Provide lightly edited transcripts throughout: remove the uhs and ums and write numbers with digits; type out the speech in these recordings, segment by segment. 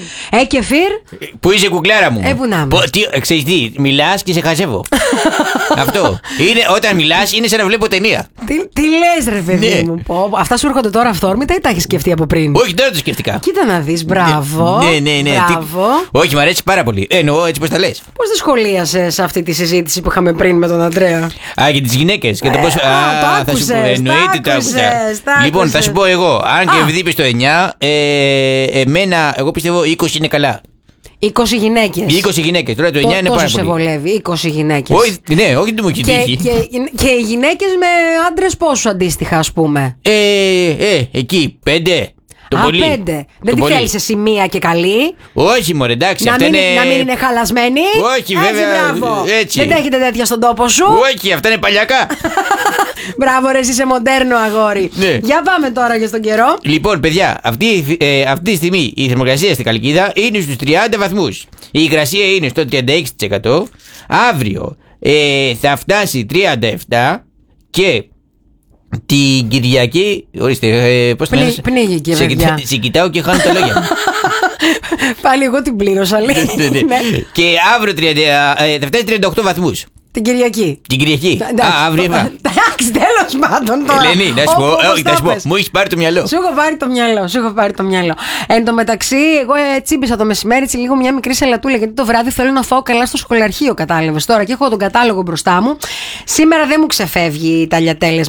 Κεφίρ. Πού είσαι, κουκλάρα μου? Πού να είμαι. Ξέρεις τι, μιλάς και σε χαζεύω. Αυτό. Όταν μιλάς είναι σαν να βλέπω ταινία. Τι λες, ρε παιδί μου? Αυτά σου έρχονται τώρα αυθόρμητα ή τα έχεις σκεφτεί από πριν? Όχι, τώρα το σκεφτικά. Κοίτα να δεις, μπράβο. Ναι. Μπράβο. Όχι, μου αρέσει πάρα πολύ. Εννοώ έτσι πως τα λες. Πώς τη σχολίασες αυτή τη συζήτηση που είχαμε πριν με τον Αντρέα? Για τις γυναίκες και το πώς. Θα σου πω. Εννοείται το άκουσα. Λοιπόν, θα σου πω εγώ. Αν και επειδή είπες το 9, εμένα, εγώ πιστεύω 20 είναι καλά. 20 γυναίκες. 20 γυναίκες. Τώρα το 9 είναι πάρα πολύ. Τόσο σε βολεύει, 20 γυναίκες. Όχι, ναι, όχι, δεν μου έχει τύχει. Και οι γυναίκες με άντρες πόσους αντίστοιχα, ας πούμε? Εκεί, 5. 5. Δεν τη θέλεις εσύ μία και καλή? Όχι, μωρέ, εντάξει. Να μην είναι χαλασμένη. Όχι, βέβαια. Έτσι. Δεν έχετε τέτοια στον τόπο σου. Όχι, αυτά είναι παλιακά. Μπράβο, ρε, είσαι μοντέρνο αγόρι. Ναι. Για πάμε τώρα για στον καιρό. Λοιπόν, παιδιά, αυτή τη στιγμή η θερμοκρασία στην Καλκίδα είναι στους 30 βαθμούς. Η υγρασία είναι στο 36%. Αύριο θα φτάσει 37% και την Κυριακή. Ορίστε, πώς θα είναι. Πνίγηκε, παιδιά. Σε κοιτάω και χάνω τα λόγια. Πάλι εγώ την πλήρωσα, λέει. Και αύριο θα φτάσει 38 βαθμούς. Την Κυριακή. Την Κυριακή. Αύριο. Εντάξει, τέλος πάντων τώρα. Ελένη, να σου πω, μου έχεις πάρει το μυαλό. Σου έχω πάρει το μυαλό. Εν τω μεταξύ, εγώ τσίμπησα το μεσημέρι λίγο μια μικρή σαλατούλα, γιατί το βράδυ θέλω να φάω καλά στο σχολαρχείο, κατάλαβες τώρα. Και έχω τον κατάλογο μπροστά μου. Σήμερα δεν μου ξεφεύγει οι ταλιατέλες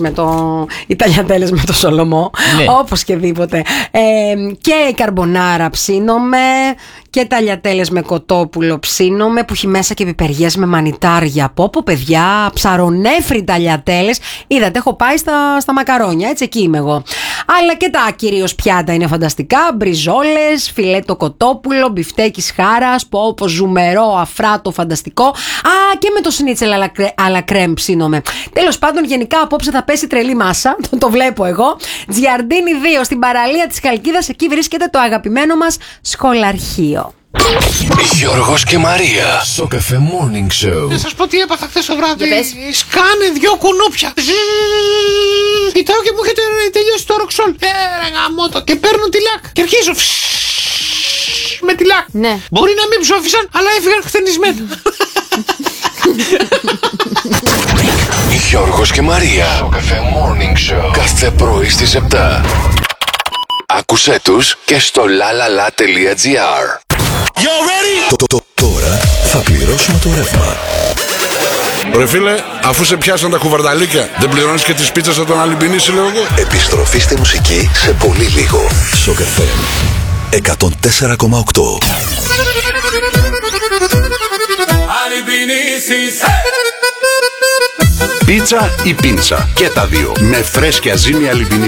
με το Σολομό. Ναι. Όπως και δίποτε. Και η καρμπονάρα ψήνομαι. Και ταλιατέλες με κοτόπουλο ψήνομαι, που έχει μέσα και πιπεριές με μανιτάρια. Πω, παιδιά, ψαρονέφρι ταλιατέλες. Είδατε, έχω πάει στα μακαρόνια, έτσι, εκεί είμαι εγώ. Αλλά και τα κυρίως πιάτα είναι φανταστικά. Μπριζόλες, φιλέτο κοτόπουλο, μπιφτέκι χάρας, πω, ζουμερό, αφράτο, φανταστικό. Και με το σνίτσελ αλλά κρέμ ψήνομαι. Τέλος πάντων, γενικά απόψε θα πέσει τρελή μάσα. Το βλέπω εγώ. Τζιαρντίνι 2 στην παραλία της Χαλκίδας. Εκεί βρίσκεται το αγαπημένο μας σχολαρχείο. Γιώργος και Μαρία. Σοκαφέ Morning Show. Να σας πω τι έπαθα χθες το βράδυ. Σκάνε 2 κουνούπια. Κοιτάω και μου έχετε τελειώσει το ροξόλ. Γαμώτο. Και παίρνω τη λάκ. Και αρχίζω με τη λάκ. Ναι. Μπορεί να μην ψόφισαν, αλλά έφυγαν χτενισμένα. Γιώργος και Μαρία. Σοκαφέ Morning Show. Κάθε πρωί στις 7. Άκουσέ τους και στο lalala.gr. Τώρα θα πληρώσουμε το ρεύμα. Ρε φίλε, αφού σε πιάσαν τα κουβαρδαλίκια, δεν πληρώνεις και τις πίτσες από τον Αλυμπινίση, λέω εγώ. Επιστροφή στη μουσική σε πολύ λίγο. Σοκαφέ 104,8. Πίτσα ή πίντσα, και τα δύο, με φρέσκια ζύμη Αλυμπινίση.